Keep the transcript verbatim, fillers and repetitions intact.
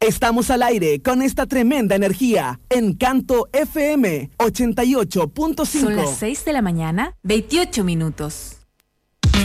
Estamos al aire con esta tremenda energía. Encanto F M ochenta y ocho punto cinco. Son las seis de la mañana, veintiocho minutos.